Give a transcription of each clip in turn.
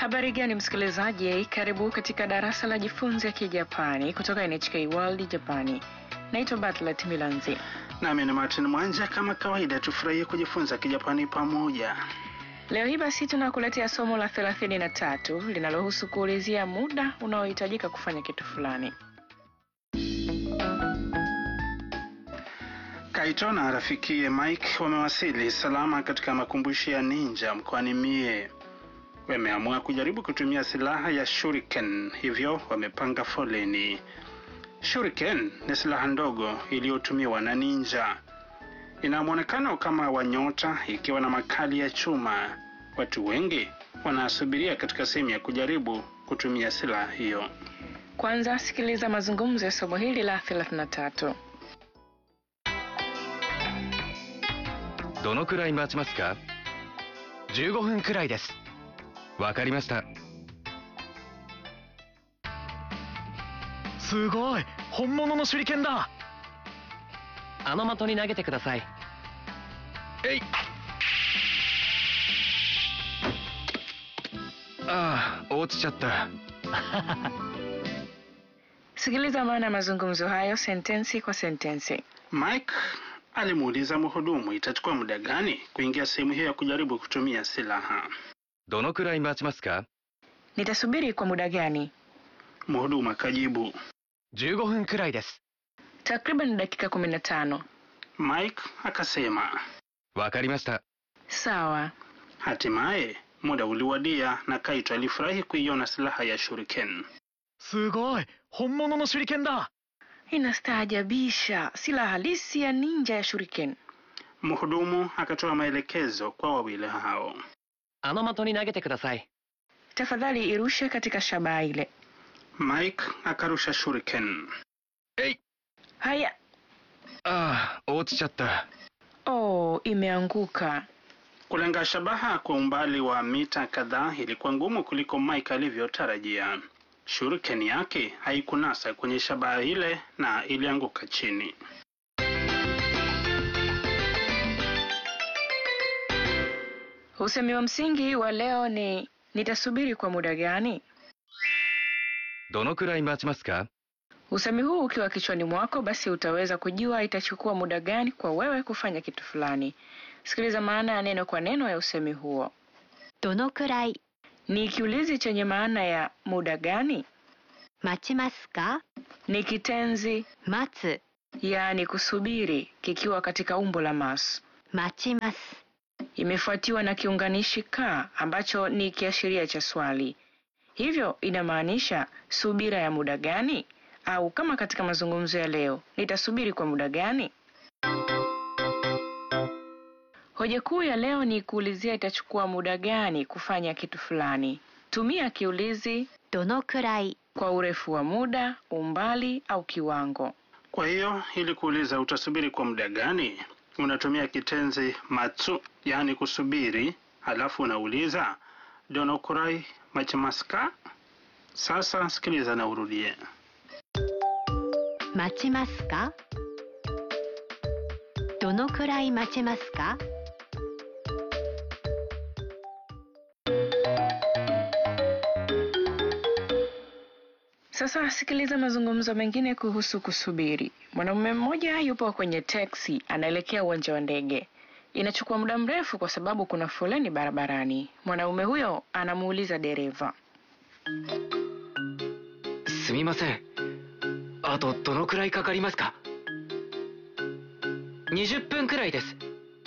Habari gani msikilizaji, karibu katika darasa la jifunze Kijapani kutoka NHK World Japani. Naitwa Bartlett Milanzi. Nami ni Martin Mwanja. Kama kawaida tufurahie kujifunza Kijapani pamoja. Leo hii basi tunakuletea somo la 33 linalohusu kuulizia muda unaohitajika kufanya kitu fulani. Kaito na rafikiye Mike wamewasili salama katika makumbusho ya ninja mkoani Mie. Wameamua kujaribu kutumia silaha ya shuriken, hivyo wamepanga foleni. Shuriken ni silaha ndogo iliyotumiwa na ninja. Ina muonekano kama wa nyota ikiwa na makali ya chuma. Watu wengi wanasubiria katika sehemu ya kujaribu kutumia silaha hiyo. Kwanza sikiliza mazungumzo ya somo hili la 33. どのくらい待ちますか? 15分くらいです。わかりました。 すごい、本物の手裏剣だ。 あの的に投げてください。 えい。ああ、落ちちゃった。 Sikiliza maana mazungumzo hayo sentensi kwa sentensi. Mike alimuuliza mhudumu itachukua muda gani kuingia sehemu hiyo ya kujaribu kutumia silaha. どのくらい待ちますか? Nitasubiri kwa muda gani? Mhudumu akajibu 15分くらいです。 Takriban dakika 15. Mike akasema わかりました。 Sawa. Hatimaye muda uliwadia na Kaito alifurahi kuiona silaha ya shuriken. すごい、本物の手裏剣だ。 Inastaajabisha, silaha halisi ya ninja ya shuriken. Mhudumu akatoa maelekezo kwa wawili hao. あの的に投げてください。 Tafadhali irushe katika shabaha ile. Mike akarusha shuriken. えい。 Haya. ああ、落ちちゃった。 Oh, imeanguka. Kulenga shabaha kwa umbali wa mita kadhaa ilikuwa ngumu kuliko Mike alivyotarajia. Shuriken yake haikunasa kwenye shabaha ile na ilianguka chini. Usemi wa msingi wa leo ni nitasubiri kwa muda gani? どのくらい待ちますか? Usemi huu ukiwa kichwani mwako basi utaweza kujua itachukua muda gani kwa wewe kufanya kitu fulani. Sikiliza maana ya neno kwa neno ya usemi huo. どのくらい Ni kiulizi chenye maana ya muda gani? 待ちますか Ni kitenzi 待つ yaani kusubiri kikiwa katika umbo la mas. 待ちます Imefuatiwa na kiunganishi ka ambacho ni kiashiria cha swali. Hivyo inamaanisha subira ya muda gani? Au kama katika mazungumzo ya leo, nitasubiri kwa muda gani? Hoja kuu ya leo ni kuulizia itachukua muda gani kufanya kitu fulani. Tumia kiulizi どのくらい kwa urefu wa muda, umbali au kiwango. Kwa hiyo ili kuuliza utasubiri kwa muda gani, unatumia kitenzi matsu, yani kusubiri, halafu unauliza donokurai machimasu ka? Sasa sikiliza na urudie. 待ちますかどのくらい待ちますか Sasa sikiliza mazungumzo mengine kuhusu kusubiri. Mwanamume mmoja yupo kwenye taxi anaelekea uwanja wa ndege. Inachukua muda mrefu kwa sababu kuna foleni barabarani. Mwanamume huyo anamuuliza dereva. すみません。あとどのくらいかかりますか? 20分くらいです。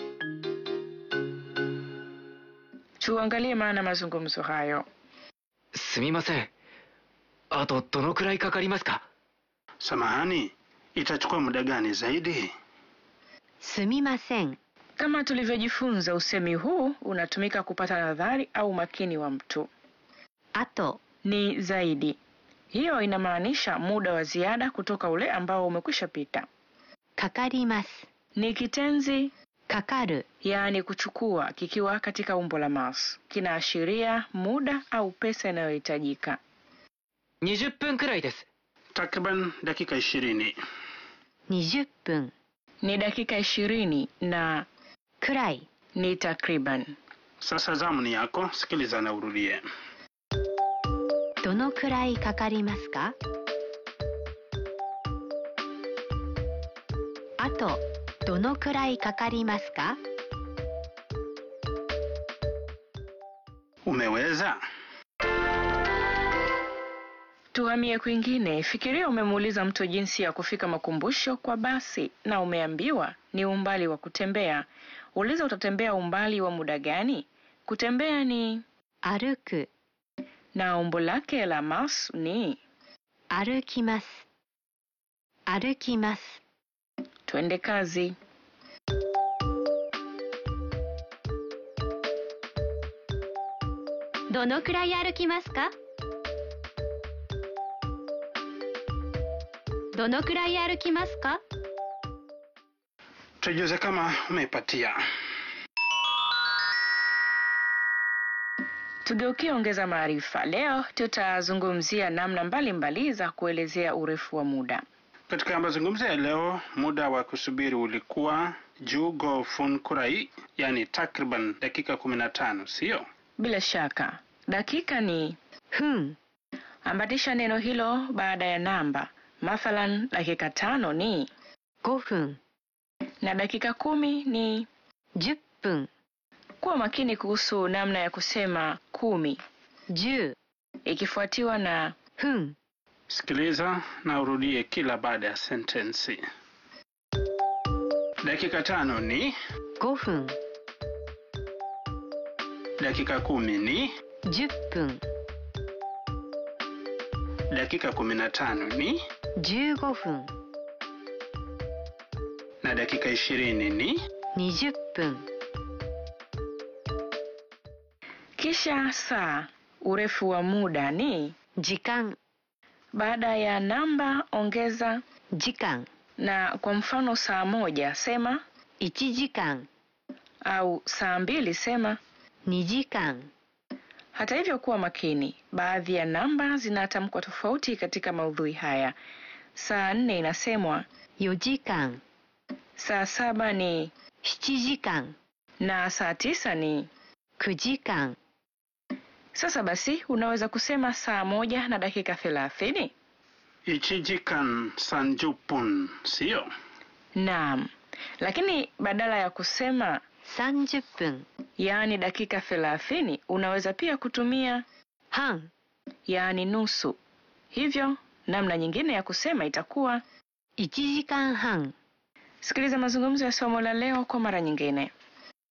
Tuangalie maana mazungumzo hayo. すみません。あとどのくらいかかりますか? Samahani, itachukua muda gani zaidi? すみません Kama tulivyojifunza, usemi huu unatumika kupata nadhari au makini wa mtu. あと Ni zaidi. Hiyo inamaanisha muda wa ziada kutoka ule ambao umekwisha pita. かかります Ni kitenzi かかる yaani kuchukua kikiwa katika umbo la mas. Kinaashiria muda au pesa inayohitajika. 20分くらいです。 Takriban dakika 20. 20分 Ni dakika 20 na くらい ni takriban. Sasa zamu ni yako, sikiliza na urudie. どのくらいかかりますか？あとどのくらいかかりますか？ Umeweza? Tuhamie kwingine. Fikiria umemuuliza mtu jinsi ya kufika makumbusho kwa basi na umeambiwa ni umbali wa kutembea. Uliza utatembea umbali wa muda gani? Kutembea ni 歩く na umbo lake la mas ni 歩きます歩きます twende kazi. どのくらい歩きますか？どのくらい歩きますか？ Tujuze kama umeipatia. Tugeukie ongeza maarifa. Leo tutazungumzia namna mbalimbali za kuelezea urefu wa muda. Katika mazungumzo ya leo, muda wa kusubiri ulikuwa jugo funkurai, yani takriban dakika 15, sio? Bila shaka, dakika ni 分 ambatisha neno hilo baada ya namba. Mathalan, dakika 5 ni 5分 na dakika 10 ni 10分 Kuwa makini kuhusu namna ya kusema 10 10 ikifuatiwa na 分 Sikiliza na urudie kila baada ya sentensi. Dakika 5 ni, 5分 dakika 10 ni, 10分 dakika 15 ni, 15分 na dakika 20 ni. 20分 kisha saa. Urefu wa muda ni 時間 baada ya namba ongeza 時間 na kwa mfano saa 1 sema 1時間 au saa 2 sema. 2時間 Hata hivyo kuwa makini. Baadhi ya namba zinatamkwa tofauti katika maudhui haya. Saa 4 inasemwa 4時間 saa 7 ni 7時間 na saa 9 ni. 9時間 Sasa basi unaweza kusema saa 1 na dakika 30? Ichijikan sanjupun, sio? Naam. Lakini badala ya kusema 30分 yaani dakika 30 unaweza pia kutumia 半 yaani nusu. Hivyo namna nyingine ya kusema itakuwa 1時間半 Sikiliza mazungumzo ya somo la leo kwa mara nyingine.